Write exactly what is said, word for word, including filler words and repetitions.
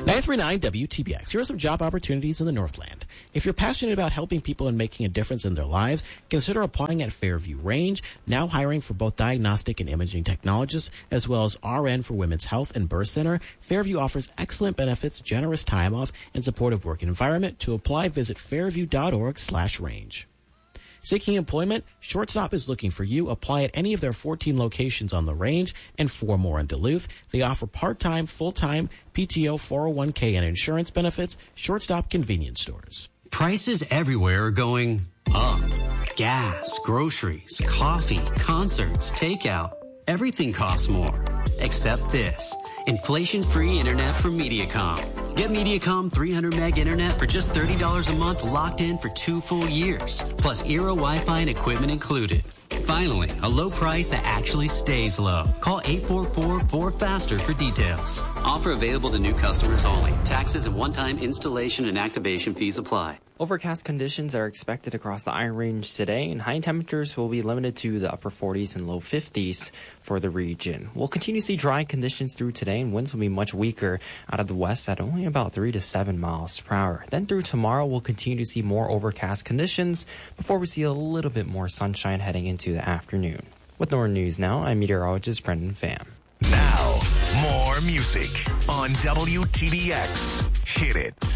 nine three nine W T B X. Here are some job opportunities in the Northland. If you're passionate about helping people and making a difference in their lives, consider applying at Fairview Range, now hiring for both diagnostic and imaging technologists, as well as R N for Women's Health and Birth Center. Fairview offers excellent benefits, generous time off, and supportive work environment. To apply, visit fairview.org slash range. Seeking employment, Shortstop is looking for you. Apply at any of their fourteen locations on the range and four more in Duluth. They offer part-time, full-time, P T O, four oh one k, and insurance benefits. Shortstop Convenience Stores. Prices everywhere are going up. Gas, groceries, coffee, concerts, takeout. Everything costs more. Except this. Inflation-free internet from Mediacom. Get Mediacom three hundred meg internet for just thirty dollars a month, locked in for two full years. Plus Eero Wi-Fi and equipment included. Finally, a low price that actually stays low. Call eight four four, four faster for details. Offer available to new customers only. Taxes and one-time installation and activation fees apply. Overcast conditions are expected across the Iron Range today, and high temperatures will be limited to the upper forties and low fifties for the region. We'll continue to see dry conditions through today, and winds will be much weaker out of the west at only about three to seven miles per hour. Then through tomorrow, we'll continue to see more overcast conditions before we see a little bit more sunshine heading into the afternoon. With Northern News Now, I'm meteorologist Brendan Pham. Now, more music on W T B X. Hit it.